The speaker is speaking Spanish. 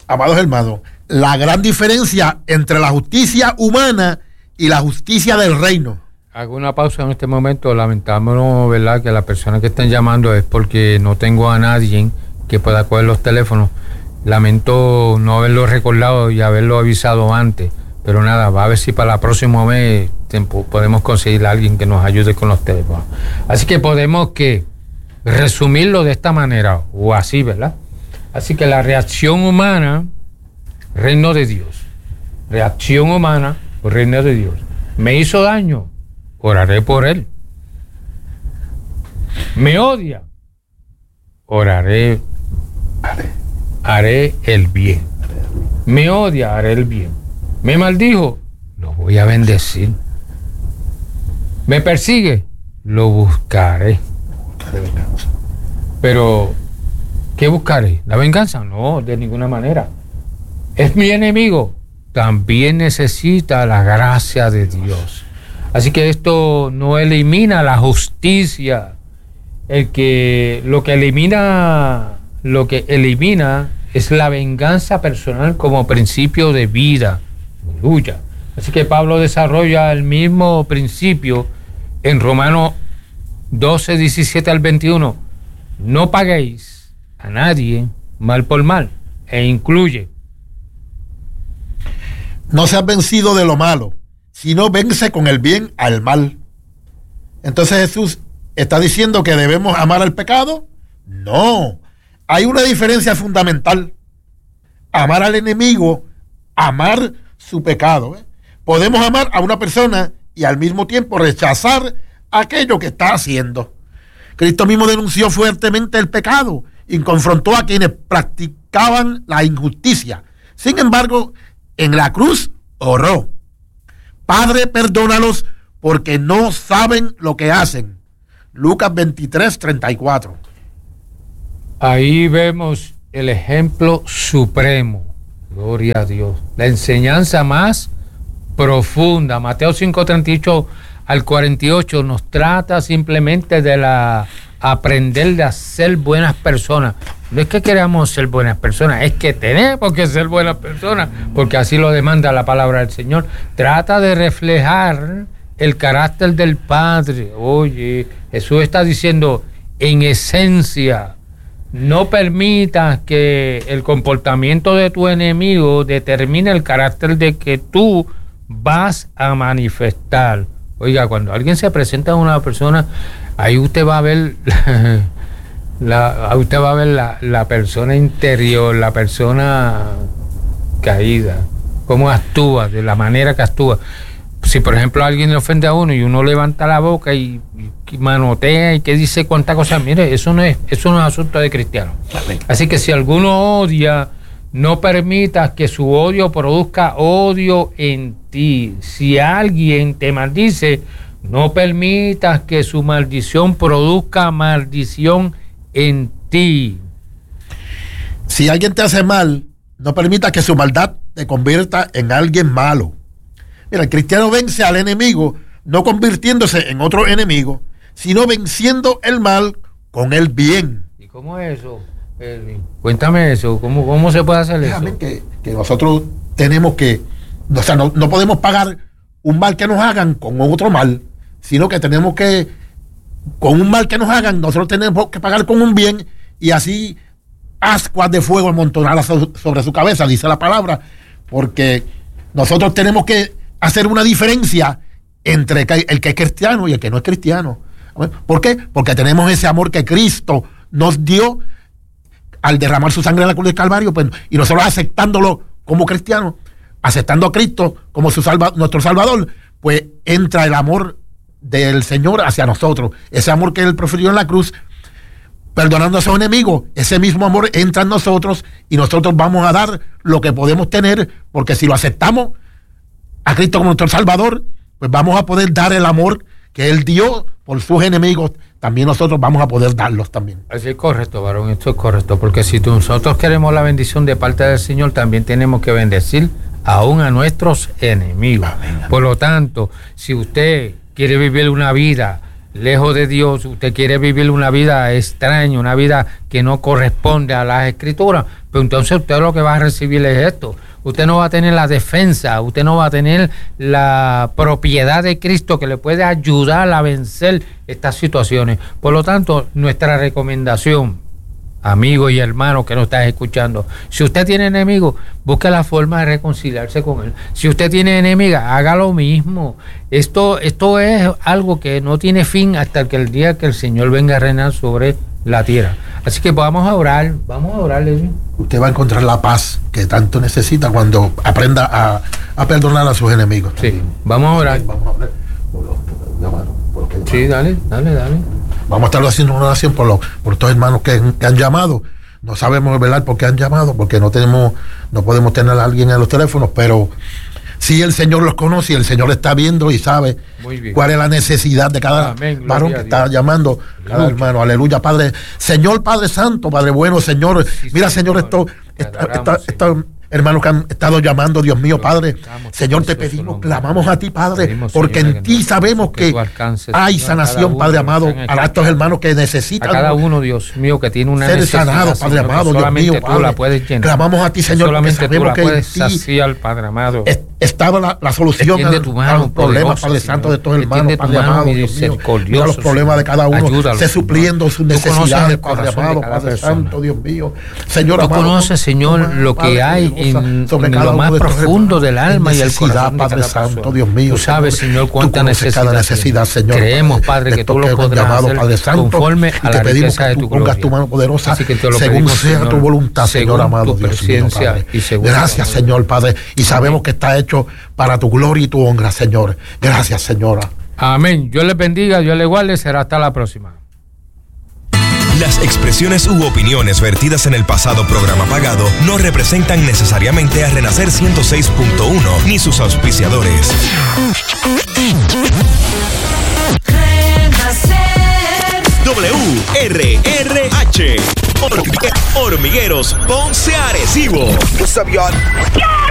Amados hermanos, la gran diferencia entre la justicia humana y la justicia del reino. Hago una pausa en este momento. Lamentamos, ¿verdad?, que las personas que están llamando es porque no tengo a nadie que pueda coger los teléfonos. Lamento no haberlo recordado y haberlo avisado antes. Pero nada, va a ver si para la próxima mes podemos conseguir a alguien que nos ayude con los teléfonos. Así que podemos resumirlo de esta manera, o así, ¿verdad? Así que la reacción humana, reino de Dios. Reacción humana, reino de Dios. Me hizo daño, oraré por él. Me odia, oraré, haré el bien. Me odia, haré el bien. Me maldijo, lo voy a bendecir. Me persigue, lo buscaré. Pero, ¿qué buscaré? ¿La venganza? No, de ninguna manera. ¿Es mi enemigo? También necesita la gracia de Dios. Así que esto no elimina la justicia. Lo que elimina es la venganza personal como principio de vida. Aleluya. Así que Pablo desarrolla el mismo principio en Romanos 12, 17 al 21. No paguéis a nadie mal por mal. E incluye: no seas vencido de lo malo, sino vence con el bien al mal. Entonces Jesús está diciendo que debemos amar al pecado. No, hay una diferencia fundamental. Amar al enemigo, amar su pecado. Podemos amar a una persona y al mismo tiempo rechazar aquello que está haciendo. Cristo mismo denunció fuertemente el pecado y confrontó a quienes practicaban la injusticia. Sin embargo, en la cruz oró: Padre, perdónalos porque no saben lo que hacen. Lucas 23, 34. Ahí vemos el ejemplo supremo. Gloria a Dios. La enseñanza más profunda. Mateo 5, 38 al 48 nos trata simplemente de aprender de ser buenas personas. No es que queramos ser buenas personas, es que tenemos que ser buenas personas, porque así lo demanda la palabra del Señor. Trata de reflejar el carácter del Padre. Oye, Jesús está diciendo, en esencia, no permitas que el comportamiento de tu enemigo determine el carácter de que tú vas a manifestar. Oiga, cuando alguien se presenta a una persona, ahí usted va a ver la persona interior, la persona caída, cómo actúa, de la manera que actúa. Si por ejemplo alguien le ofende a uno y uno levanta la boca y manotea y que dice cuánta cosa, mire, eso no es asunto de cristiano. Así que si alguno odia, no permitas que su odio produzca odio en ti. Si alguien te maldice, no permitas que su maldición produzca maldición en ti. Si alguien te hace mal, no permitas que su maldad te convierta en alguien malo. Mira, el cristiano vence al enemigo no convirtiéndose en otro enemigo, sino venciendo el mal con el bien. ¿Y cómo es eso, Elvin? Cuéntame eso, ¿cómo se puede hacer eso? Que nosotros tenemos que, o sea, no podemos pagar un mal que nos hagan con otro mal, sino que tenemos que, con un mal que nos hagan, nosotros tenemos que pagar con un bien, y así ascuas de fuego amontonadas sobre su cabeza, dice la palabra, porque nosotros tenemos que hacer una diferencia entre el que es cristiano y el que no es cristiano. ¿Por qué? Porque tenemos ese amor que Cristo nos dio al derramar su sangre en la cruz del Calvario, pues, y nosotros aceptándolo como cristianos, aceptando a Cristo como nuestro Salvador, pues entra el amor del Señor hacia nosotros, ese amor que Él profirió en la cruz, perdonando a sus enemigos. Ese mismo amor entra en nosotros y nosotros vamos a dar lo que podemos tener, porque si lo aceptamos a Cristo como nuestro Salvador, pues vamos a poder dar el amor que Él dio por sus enemigos, también nosotros vamos a poder darlos también. Así es correcto, varón, esto es correcto, porque si nosotros queremos la bendición de parte del Señor, también tenemos que bendecir aún a nuestros enemigos. Amén. Por lo tanto, si usted quiere vivir una vida lejos de Dios, usted quiere vivir una vida extraña, una vida que no corresponde a las Escrituras, pero entonces usted lo que va a recibir es esto. Usted no va a tener la defensa, usted no va a tener la propiedad de Cristo que le puede ayudar a vencer estas situaciones. Por lo tanto, nuestra recomendación, amigo y hermano que nos estás escuchando, si usted tiene enemigo, busque la forma de reconciliarse con él. Si usted tiene enemiga, haga lo mismo. Esto es algo que no tiene fin hasta que el día que el Señor venga a reinar sobre la tierra. Así que vamos a orar, Edwin. Usted va a encontrar la paz que tanto necesita cuando aprenda a perdonar a sus enemigos. Sí, vamos a orar. Vamos a orar por los que sí, dale. Vamos a estar haciendo una oración por estos hermanos que han llamado. No sabemos, ¿verdad?, por qué han llamado, porque no podemos tener a alguien en los teléfonos, pero sí el Señor los conoce y el Señor está viendo y sabe cuál es la necesidad de cada varón que está llamando, cada hermano. Aleluya, Padre. Señor, Padre Santo, Padre bueno, Señor. Sí, mira, Señor, estos hermanos que han estado llamando, Dios mío, Padre, Señor, te pedimos, clamamos a ti, Padre, porque en ti sabemos que hay sanación, Padre amado, para estos hermanos que necesitan. A cada uno, Dios mío, que tiene una necesidad, sanado, Padre amado, Dios mío, Padre. Clamamos a ti, Señor, solamente tú la puedes saciar, Padre amado. Estaba la solución a los problemas, Padre Santo, de estos hermanos, Padre amado, Dios mío. Mira los problemas de cada uno, se supliendo sus necesidades, Padre amado, Padre Santo, Dios mío. Señor amado, tú conoces, Señor, lo que hay en lo más profundo del alma y el corazón de cada Santo, Dios mío. Tú sabes, Señor, cuánta necesidad, Señor. Creemos, Padre, que tú lo podrás hacer, Padre Santo, conforme a la riqueza de tu gloria. Pongas tu mano poderosa, así que te lo según pedimos, sea Señor, tu voluntad, Señor amado, Dios mío, Padre. Gracias, Señor, Padre, y sabemos que está hecho para tu gloria y tu honra, Señor. Gracias, Señora. Amén. Dios les bendiga, Dios les guarde. Será hasta la próxima. Las expresiones u opiniones vertidas en el pasado programa pagado no representan necesariamente a Renacer 106.1 ni sus auspiciadores. WRRH Hormigueros Ponce Arecibo. What's up, y'all?